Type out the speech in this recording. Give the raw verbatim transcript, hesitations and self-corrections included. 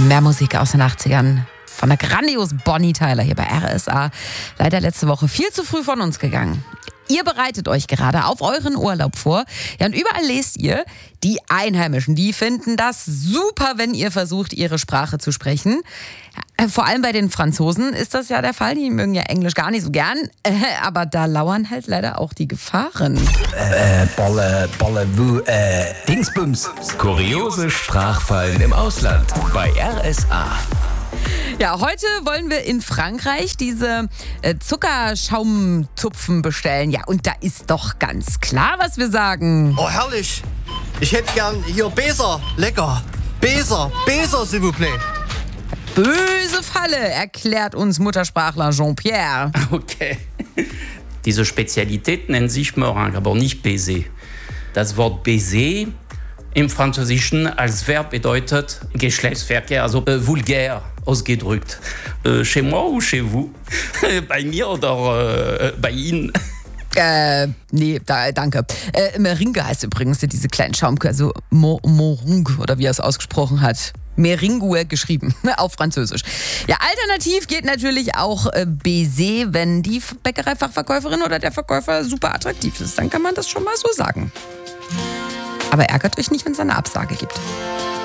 Mehr Musik aus den achtzigern von der grandiosen Bonnie Tyler hier bei R S A. Leider letzte Woche viel zu früh von uns gegangen. Ihr bereitet euch gerade auf euren Urlaub vor. Ja, und überall lest ihr, die Einheimischen, die finden das super, wenn ihr versucht, ihre Sprache zu sprechen. Vor allem bei den Franzosen ist das ja der Fall. Die mögen ja Englisch gar nicht so gern. Aber da lauern halt leider auch die Gefahren. Äh, Bolle, Bolle, Wu, äh, Dingsbums. Kuriose Sprachfallen im Ausland bei R S A. Ja, heute wollen wir in Frankreich diese äh, Zuckerschaumtupfen bestellen. Ja, und da ist doch ganz klar, was wir sagen. Oh, herrlich. Ich hätte gern hier Beser. Lecker. Beser. Beser, s'il vous plaît. Böse Falle, erklärt uns Muttersprachler Jean-Pierre. Okay. Diese Spezialität nennt sich Meringue, aber nicht Baiser. Das Wort Baiser im Französischen als Verb bedeutet Geschlechtsverkehr, also äh, vulgär ausgedrückt. Äh, chez moi ou chez vous? Bei mir oder äh, bei Ihnen? Äh, nee, da, danke. Äh, Meringue heißt übrigens diese kleinen Schaumkörner, also Moringue oder wie er es ausgesprochen hat. Meringue geschrieben, auf Französisch. Ja, alternativ geht natürlich auch äh, Baiser, wenn die Bäckereifachverkäuferin oder der Verkäufer super attraktiv ist. Dann kann man das schon mal so sagen. Aber ärgert euch nicht, wenn es eine Absage gibt.